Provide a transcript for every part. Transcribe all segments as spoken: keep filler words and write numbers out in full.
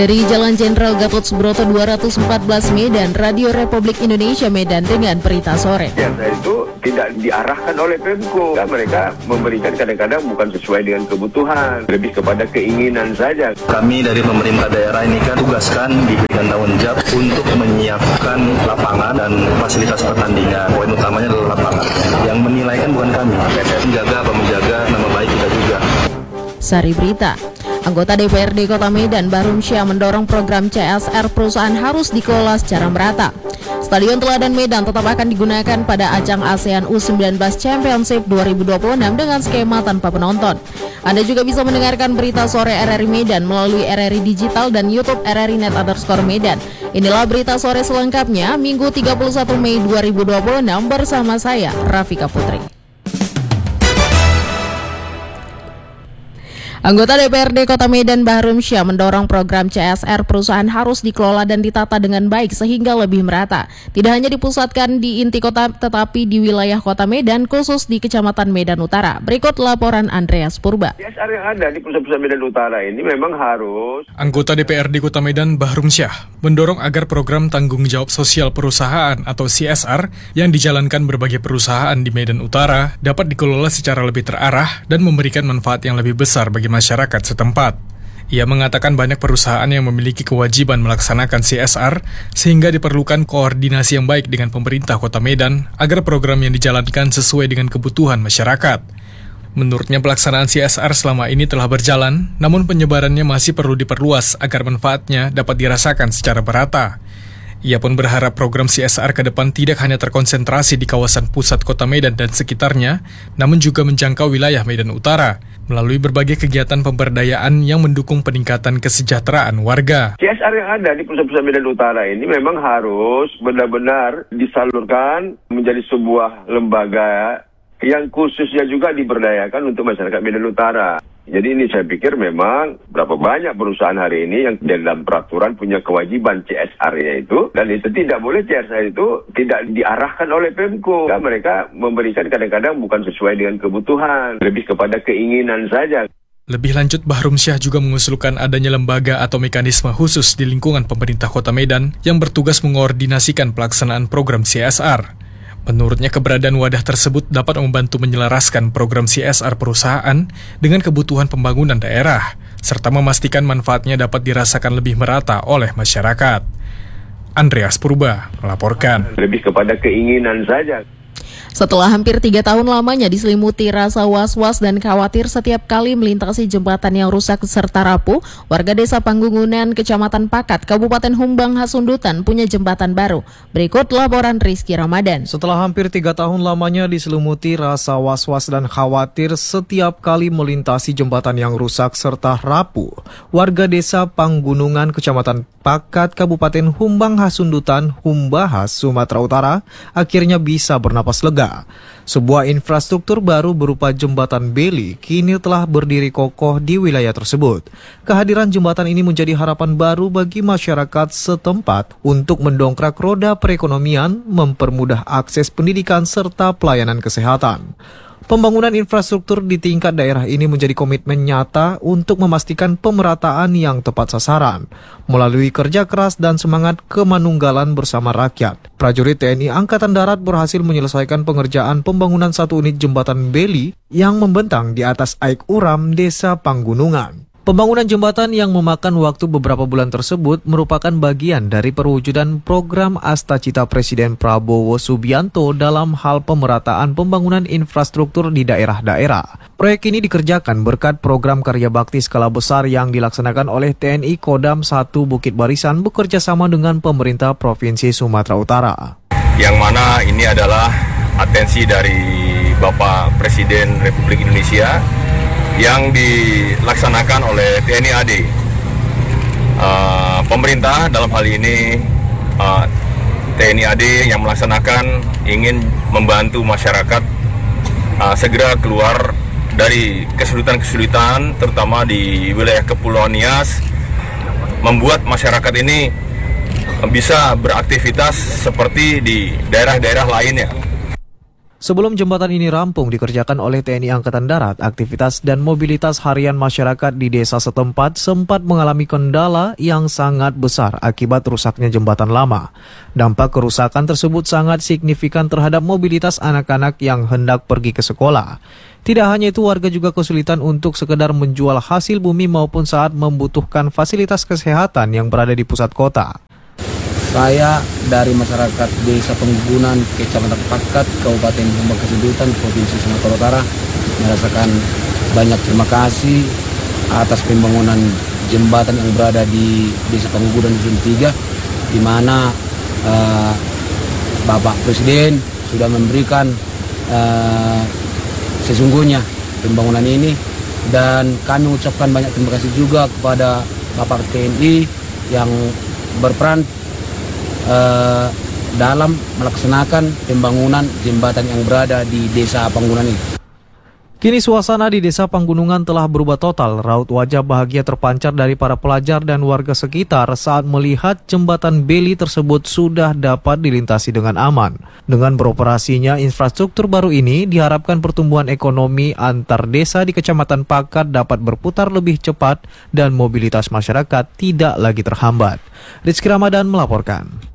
Dari Jalan Jenderal Gatot Subroto dua ratus empat belas Medan, Radio Republik Indonesia Medan dengan berita sore. Ya, itu tidak diarahkan oleh Pemko. Ya, mereka memberikan kadang-kadang bukan sesuai dengan kebutuhan, lebih kepada keinginan saja. Kami dari pemerintah daerah ini kan tugaskan, diberikan tanggung jawab untuk menyiapkan lapangan dan fasilitas pertandingan. Poin utamanya adalah lapangan. Yang menilai kan bukan kami. Menjaga apa menjaga nama baik kita juga. Sari Berita. Anggota D P R D Kota Medan Bahrumsyah mendorong program C S R perusahaan harus dikelola secara merata. Stadion Teladan Medan tetap akan digunakan pada ajang ASEAN U sembilan belas Championship dua ribu dua puluh enam dengan skema tanpa penonton. Anda juga bisa mendengarkan berita sore R R I Medan melalui R R I Digital dan YouTube R R I Net underscore Medan. Inilah berita sore selengkapnya Minggu tiga puluh satu Mei dua ribu dua puluh enam bersama saya Rafika Putri. Anggota D P R D Kota Medan Bahrumsyah mendorong program C S R perusahaan harus dikelola dan ditata dengan baik sehingga lebih merata. Tidak hanya dipusatkan di inti kota tetapi di wilayah Kota Medan khusus di Kecamatan Medan Utara. Berikut laporan Andreas Purba. C S R yang ada di pusat-pusat Medan Utara ini memang harus. Anggota D P R D Kota Medan Bahrumsyah mendorong agar program tanggung jawab sosial perusahaan atau C S R yang dijalankan berbagai perusahaan di Medan Utara dapat dikelola secara lebih terarah dan memberikan manfaat yang lebih besar bagi masyarakat setempat. Ia mengatakan banyak perusahaan yang memiliki kewajiban melaksanakan C S R sehingga diperlukan koordinasi yang baik dengan pemerintah Kota Medan agar program yang dijalankan sesuai dengan kebutuhan masyarakat. Menurutnya pelaksanaan C S R selama ini telah berjalan, namun penyebarannya masih perlu diperluas agar manfaatnya dapat dirasakan secara merata. Ia pun berharap program C S R ke depan tidak hanya terkonsentrasi di kawasan pusat Kota Medan dan sekitarnya, namun juga menjangkau wilayah Medan Utara melalui berbagai kegiatan pemberdayaan yang mendukung peningkatan kesejahteraan warga. C S R yang ada di pusat-pusat Medan Utara ini memang harus benar-benar disalurkan menjadi sebuah lembaga yang khususnya juga diberdayakan untuk masyarakat Medan Utara. Jadi ini saya pikir memang berapa banyak perusahaan hari ini yang dalam peraturan punya kewajiban C S R-nya itu, dan itu tidak boleh C S R itu tidak diarahkan oleh Pemko. Ya, mereka memberikan kadang-kadang bukan sesuai dengan kebutuhan, lebih kepada keinginan saja. Lebih lanjut, Bahrumsyah juga mengusulkan adanya lembaga atau mekanisme khusus di lingkungan pemerintah Kota Medan yang bertugas mengkoordinasikan pelaksanaan program C S R. Menurutnya keberadaan wadah tersebut dapat membantu menyelaraskan program C S R perusahaan dengan kebutuhan pembangunan daerah, serta memastikan manfaatnya dapat dirasakan lebih merata oleh masyarakat. Andreas Purba melaporkan. Lebih kepada keinginan saja. Setelah hampir tiga tahun lamanya diselimuti rasa was-was dan khawatir setiap kali melintasi jembatan yang rusak serta rapuh, warga desa Panggungunan, Kecamatan Pakat, Kabupaten Humbang Hasundutan punya jembatan baru. Berikut laporan Rizky Ramadan. Setelah hampir tiga tahun lamanya diselimuti rasa was-was dan khawatir setiap kali melintasi jembatan yang rusak serta rapuh, warga desa Panggunungan, Kecamatan Pakat, Kabupaten Humbang Hasundutan, Humbahas, Sumatera Utara, akhirnya bisa bernapas lega. Sebuah infrastruktur baru berupa jembatan beli kini telah berdiri kokoh di wilayah tersebut. Kehadiran jembatan ini menjadi harapan baru bagi masyarakat setempat untuk mendongkrak roda perekonomian, mempermudah akses pendidikan serta pelayanan kesehatan. Pembangunan infrastruktur di tingkat daerah ini menjadi komitmen nyata untuk memastikan pemerataan yang tepat sasaran. Melalui kerja keras dan semangat kemanunggalan bersama rakyat, prajurit T N I Angkatan Darat berhasil menyelesaikan pengerjaan pembangunan satu unit jembatan beli yang membentang di atas Aik Uram, Desa Panggunungan. Pembangunan jembatan yang memakan waktu beberapa bulan tersebut merupakan bagian dari perwujudan program Astacita Presiden Prabowo Subianto dalam hal pemerataan pembangunan infrastruktur di daerah-daerah. Proyek ini dikerjakan berkat program karya bakti skala besar yang dilaksanakan oleh T N I Kodam satu Bukit Barisan bekerja sama dengan pemerintah Provinsi Sumatera Utara. Yang mana ini adalah atensi dari Bapak Presiden Republik Indonesia yang dilaksanakan oleh T N I A D. Uh, pemerintah dalam hal ini uh, T N I A D yang melaksanakan ingin membantu masyarakat uh, segera keluar dari kesulitan-kesulitan terutama di wilayah Kepulauan Nias, membuat masyarakat ini bisa beraktivitas seperti di daerah-daerah lainnya. Sebelum jembatan ini rampung dikerjakan oleh T N I Angkatan Darat, aktivitas dan mobilitas harian masyarakat di desa setempat sempat mengalami kendala yang sangat besar akibat rusaknya jembatan lama. Dampak kerusakan tersebut sangat signifikan terhadap mobilitas anak-anak yang hendak pergi ke sekolah. Tidak hanya itu, warga juga kesulitan untuk sekedar menjual hasil bumi maupun saat membutuhkan fasilitas kesehatan yang berada di pusat kota. Saya dari masyarakat Desa Panggunungan, Kecamatan Pakat, Kabupaten Pamekasan, Provinsi Sumatera Utara, merasakan banyak terima kasih atas pembangunan jembatan yang berada di Desa Panggunungan Zon tiga, di mana uh, Bapak Presiden sudah memberikan uh, sesungguhnya pembangunan ini, dan kami ucapkan banyak terima kasih juga kepada Bapak T N I yang berperan Uh, dalam melaksanakan pembangunan jembatan yang berada di Desa Panggunungan ini. Kini suasana di Desa Panggunungan telah berubah total. Raut wajah bahagia terpancar dari para pelajar dan warga sekitar saat melihat jembatan beli tersebut sudah dapat dilintasi dengan aman. Dengan beroperasinya infrastruktur baru ini, diharapkan pertumbuhan ekonomi antar desa di Kecamatan Pakat dapat berputar lebih cepat dan mobilitas masyarakat tidak lagi terhambat. Rizky Ramadan melaporkan.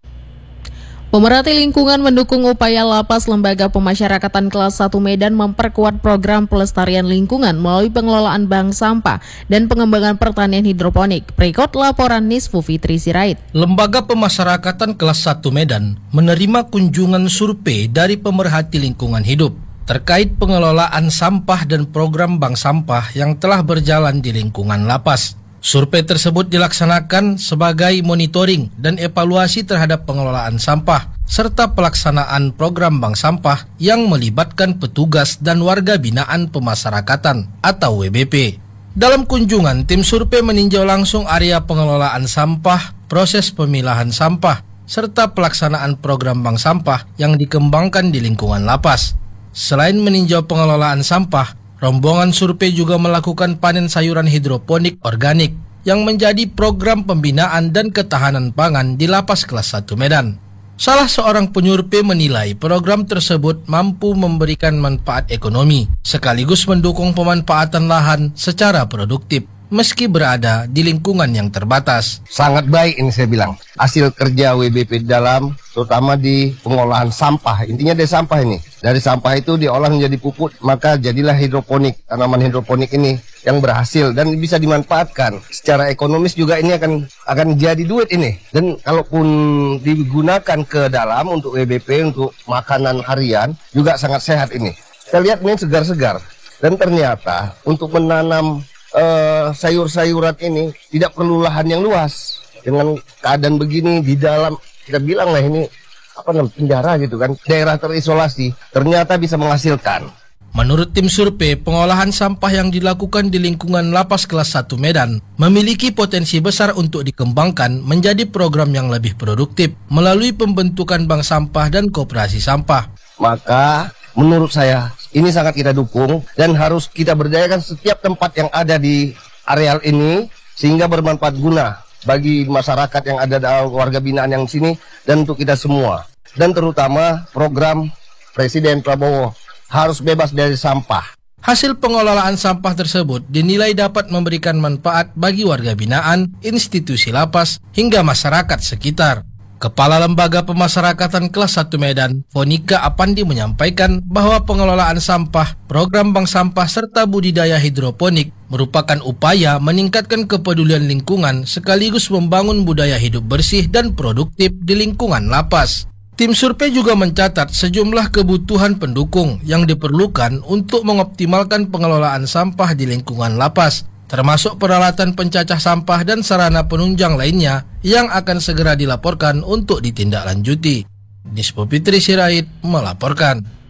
Pemerhati lingkungan mendukung upaya Lapas Lembaga Pemasyarakatan Kelas satu Medan memperkuat program pelestarian lingkungan melalui pengelolaan bank sampah dan pengembangan pertanian hidroponik. Berikut laporan Nisfu Fitri Sirait. Lembaga Pemasyarakatan Kelas satu Medan menerima kunjungan survei dari pemerhati lingkungan hidup terkait pengelolaan sampah dan program bank sampah yang telah berjalan di lingkungan lapas. Survei tersebut dilaksanakan sebagai monitoring dan evaluasi terhadap pengelolaan sampah serta pelaksanaan program bank sampah yang melibatkan petugas dan warga binaan pemasyarakatan atau W B P. Dalam kunjungan, tim survei meninjau langsung area pengelolaan sampah, proses pemilahan sampah, serta pelaksanaan program bank sampah yang dikembangkan di lingkungan lapas. Selain meninjau pengelolaan sampah, rombongan survei juga melakukan panen sayuran hidroponik organik yang menjadi program pembinaan dan ketahanan pangan di Lapas Kelas satu Medan. Salah seorang penyurvei menilai program tersebut mampu memberikan manfaat ekonomi sekaligus mendukung pemanfaatan lahan secara produktif meski berada di lingkungan yang terbatas. Sangat baik ini saya bilang. Hasil kerja W B P dalam, terutama di pengolahan sampah. Intinya dari sampah ini. Dari sampah itu diolah menjadi pupuk, maka jadilah hidroponik. Tanaman hidroponik ini yang berhasil dan bisa dimanfaatkan. Secara ekonomis juga ini akan akan jadi duit ini. Dan kalaupun digunakan ke dalam untuk W B P, untuk makanan harian, juga sangat sehat ini. Saya lihat ini segar-segar. Dan ternyata untuk menanam Uh, sayur-sayuran ini tidak perlu lahan yang luas. Dengan keadaan begini di dalam, kita bilang lah ini apa namanya penjara gitu kan, daerah terisolasi, ternyata bisa menghasilkan. Menurut tim survei, pengolahan sampah yang dilakukan di lingkungan Lapas Kelas satu Medan memiliki potensi besar untuk dikembangkan menjadi program yang lebih produktif melalui pembentukan bank sampah dan koperasi sampah. Maka menurut saya ini sangat kita dukung dan harus kita berdayakan setiap tempat yang ada di areal ini sehingga bermanfaat guna bagi masyarakat yang ada, warga binaan yang di sini, dan untuk kita semua. Dan terutama program Presiden Prabowo harus bebas dari sampah. Hasil pengelolaan sampah tersebut dinilai dapat memberikan manfaat bagi warga binaan, institusi lapas, hingga masyarakat sekitar. Kepala Lembaga Pemasyarakatan Kelas satu Medan, Fonika Apandi menyampaikan bahwa pengelolaan sampah, program bank sampah serta budidaya hidroponik merupakan upaya meningkatkan kepedulian lingkungan sekaligus membangun budaya hidup bersih dan produktif di lingkungan lapas. Tim survei juga mencatat sejumlah kebutuhan pendukung yang diperlukan untuk mengoptimalkan pengelolaan sampah di lingkungan lapas, termasuk peralatan pencacah sampah dan sarana penunjang lainnya yang akan segera dilaporkan untuk ditindaklanjuti. Nisfu Fitri Sirait melaporkan.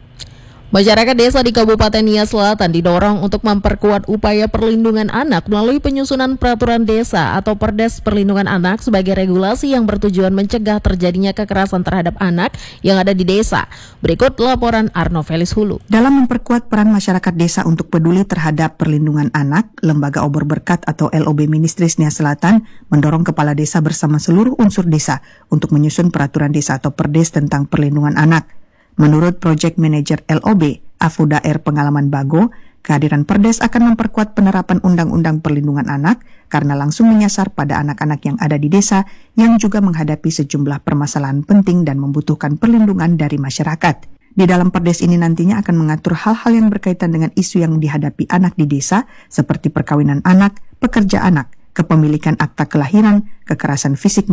Masyarakat desa di Kabupaten Nia Selatan didorong untuk memperkuat upaya perlindungan anak melalui penyusunan peraturan desa atau Perdes Perlindungan Anak sebagai regulasi yang bertujuan mencegah terjadinya kekerasan terhadap anak yang ada di desa. Berikut laporan Arno Felis Hulu. Dalam memperkuat peran masyarakat desa untuk peduli terhadap perlindungan anak, Lembaga Obor Berkat atau L O B Ministries Nia Selatan mendorong kepala desa bersama seluruh unsur desa untuk menyusun peraturan desa atau Perdes tentang perlindungan anak. Menurut Project Manager L O B, Afuda R. Pengalaman Bago, kehadiran Perdes akan memperkuat penerapan Undang-Undang Perlindungan Anak karena langsung menyasar pada anak-anak yang ada di desa yang juga menghadapi sejumlah permasalahan penting dan membutuhkan perlindungan dari masyarakat. Di dalam Perdes ini nantinya akan mengatur hal-hal yang berkaitan dengan isu yang dihadapi anak di desa seperti perkawinan anak, pekerja anak, kepemilikan akta kelahiran, kekerasan fisik